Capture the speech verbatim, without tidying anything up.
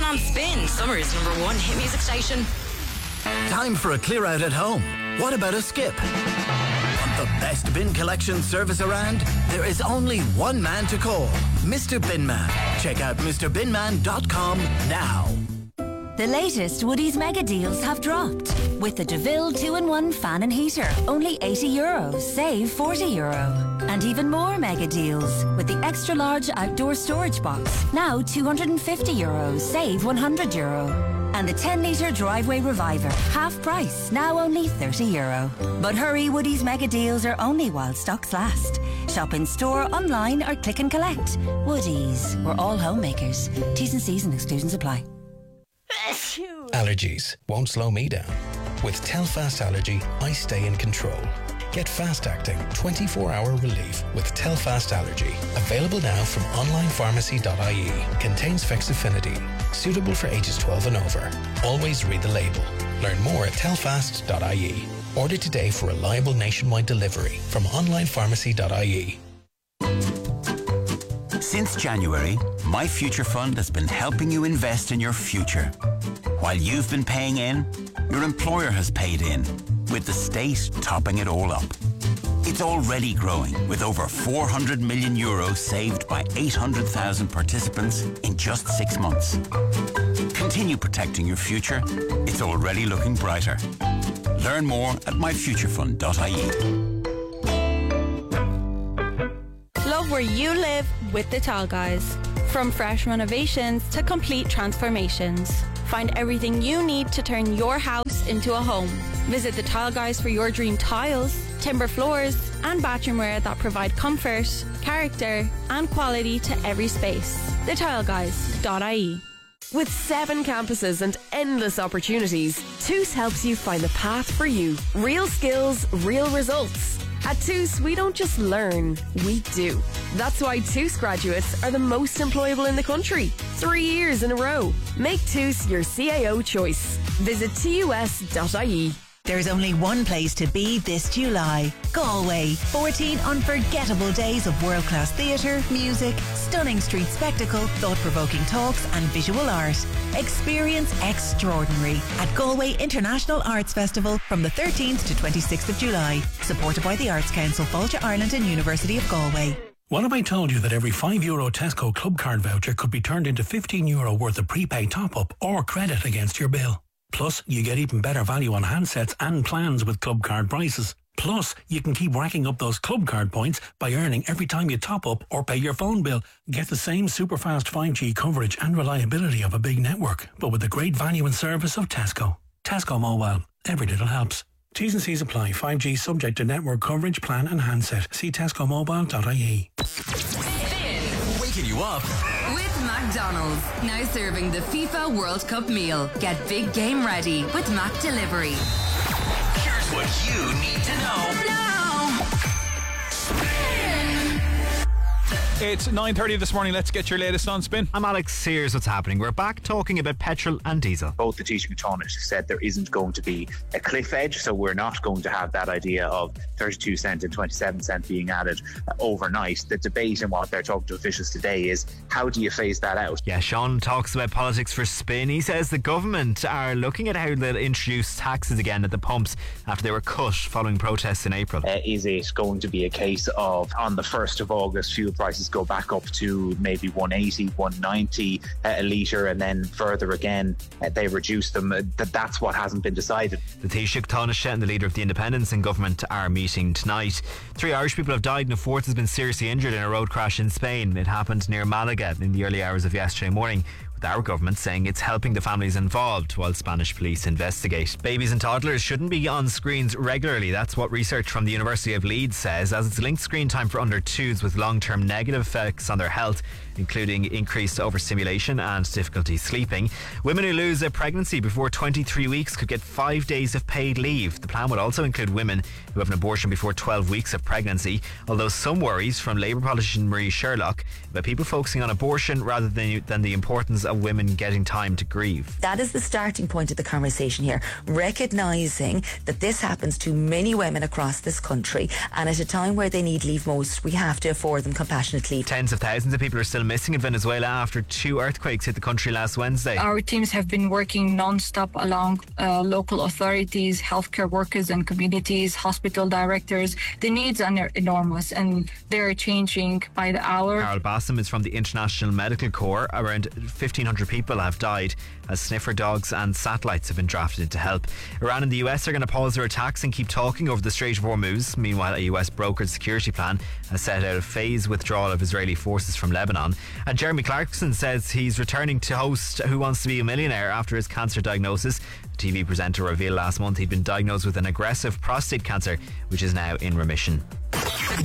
on Spin, Summer's number one hit music station. Time for a clear out at home. What about a skip? Want the best bin collection service around? There is only one man to call, Mister Binman. Check out Mr bin man dot com now. The latest Woodies mega deals have dropped. With the DeVille two in one fan and heater, only eighty euros, save forty euro. And even more mega deals with the extra large outdoor storage box, now two hundred fifty euros, save one hundred euro. And the ten litre driveway reviver, half price, now only thirty euro. But hurry, Woodies mega deals are only while stocks last. Shop in store, online or click and collect. Woodies, we're all homemakers. T's and C's and exclusions apply. Allergies won't slow me down. With Telfast Allergy, I stay in control. Get fast-acting, twenty-four hour relief with Telfast Allergy. Available now from online pharmacy dot I E. Contains fexofenadine. Suitable for ages twelve and over. Always read the label. Learn more at telfast dot I E. Order today for reliable nationwide delivery from online pharmacy dot I E. Since January, My Future Fund has been helping you invest in your future. While you've been paying in, your employer has paid in, with the state topping it all up. It's already growing, with over four hundred million euros saved by eight hundred thousand participants in just six months. Continue protecting your future. It's already looking brighter. Learn more at my future fund dot I E. Love where you live with the Tile Guys. From fresh renovations to complete transformations. Find everything you need to turn your house into a home. Visit the Tile Guys for your dream tiles, timber floors and bathroomware that provide comfort, character and quality to every space. the tile guys dot I E. With seven campuses and endless opportunities, Toos helps you find the path for you. Real skills, real results. At Toos, we don't just learn, we do. That's why Toos graduates are the most employable in the country. Three years in a row. Make Toos your C A O choice. Visit T U S dot I E. There's only one place to be this July. Galway. fourteen unforgettable days of world-class theatre, music, stunning street spectacle, thought-provoking talks and visual art. Experience extraordinary at Galway International Arts Festival from the thirteenth to twenty-sixth of July. Supported by the Arts Council, Fáilte Ireland and University of Galway. What if I told you that every five euro Tesco Club Card voucher could be turned into fifteen euro worth of prepaid top-up or credit against your bill? Plus, you get even better value on handsets and plans with Club Card prices. Plus, you can keep racking up those Club Card points by earning every time you top up or pay your phone bill. Get the same super fast five G coverage and reliability of a big network, but with the great value and service of Tesco. Tesco Mobile. Every little helps. T's and C's apply. five G subject to network coverage, plan and handset. See tesco mobile dot I E. Waking you up with McDonald's, now serving the FIFA World Cup meal. Get big game ready with Mac Delivery. Here's what you need to know now. It's nine thirty this morning. Let's get your latest on Spin. I'm Alex. Here's what's happening. We're back talking about petrol and diesel. Both the Taoiseach and Taoiseach said there isn't going to be a cliff edge, so we're not going to have that idea of thirty-two cent and twenty-seven cent being added uh, overnight. The debate and what they're talking to officials today is how do you phase that out? Yeah, Sean talks about politics for Spin. He says the government are looking at how they'll introduce taxes again at the pumps after they were cut following protests in April. Uh, is it going to be a case of on the first of August fuel prices go back up to maybe one eighty, one ninety uh, a litre, and then further again uh, they reduce them? Uh, that that's what hasn't been decided. The Taoiseach Taoiseach and the leader of the Independents in government are meeting tonight. Three Irish people have died and a fourth has been seriously injured in a road crash in Spain. It happened near Malaga in the early hours of yesterday morning, with our government saying it's helping the families involved while Spanish police investigate. Babies and toddlers shouldn't be on screens regularly. That's what research from the University of Leeds says, as it's linked screen time for under twos with long-term negative effects on their health, including increased overstimulation and difficulty sleeping. Women who lose a pregnancy before twenty-three weeks could get five days of paid leave. The plan would also include women who have an abortion before twelve weeks of pregnancy, although some worries from Labour politician Marie Sherlock about people focusing on abortion rather than, than the importance of women getting time to grieve. That is the starting point of the conversation here, recognising that this happens to many women across this country, and at a time where they need leave most, we have to afford them compassionate leave. Tens of thousands of people are still missing in Venezuela after two earthquakes hit the country last Wednesday. Our teams have been working non-stop along uh, local authorities, healthcare workers and communities, hospital directors. The needs are enormous and they're changing by the hour. Carol Bassam is from the International Medical Corps. Around fifteen hundred people have died as sniffer dogs and satellites have been drafted to help. Iran and the U S are going to pause their attacks and keep talking over the Strait of Hormuz. Meanwhile, a U S brokered security plan has set out a phased withdrawal of Israeli forces from Lebanon. And Jeremy Clarkson says he's returning to host Who Wants to Be a Millionaire after his cancer diagnosis. The T V presenter revealed last month he'd been diagnosed with an aggressive prostate cancer, which is now in remission.